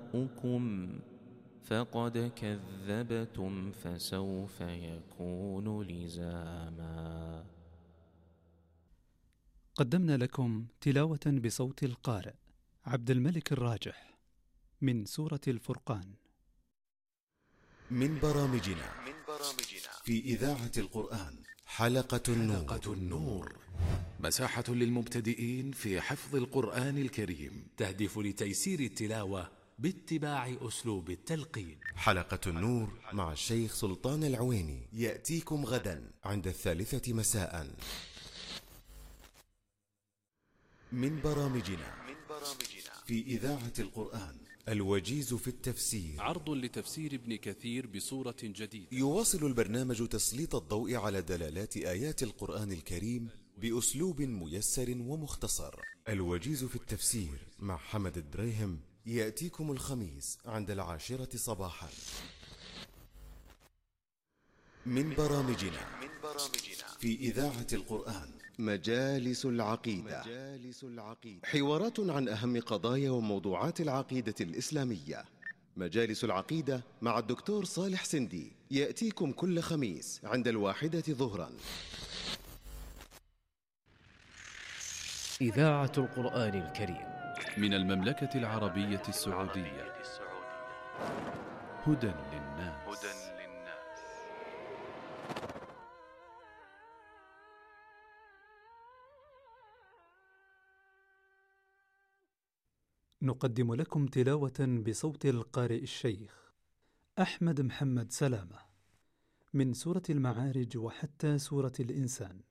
آباؤكم فقد كذبتم فسوف يكون لزاما. قدمنا لكم تلاوة بصوت القارئ عبد الملك الراجح من سورة الفرقان. من برامجنا في إذاعة القرآن حلقة النور. مساحة للمبتدئين في حفظ القرآن الكريم، تهدف لتيسير التلاوة باتباع أسلوب التلقين. حلقة النور مع الشيخ سلطان العويني يأتيكم غدا عند 3 مساء. من برامجنا في إذاعة القرآن الوجيز في التفسير، عرض لتفسير ابن كثير بصورة جديدة. يواصل البرنامج تسليط الضوء على دلالات آيات القرآن الكريم بأسلوب ميسر ومختصر. الوجيز في التفسير مع حمد الدريهم يأتيكم الخميس عند 10 صباحا. من برامجنا في إذاعة القرآن مجالس العقيدة، حوارات عن أهم قضايا وموضوعات العقيدة الإسلامية. مجالس العقيدة مع الدكتور صالح سندي يأتيكم كل خميس عند 1 ظهرا. إذاعة القرآن الكريم من المملكة العربية السعودية، هدى للناس. نقدم لكم تلاوة بصوت القارئ الشيخ أحمد محمد سلامة من سورة المعارج وحتى سورة الإنسان.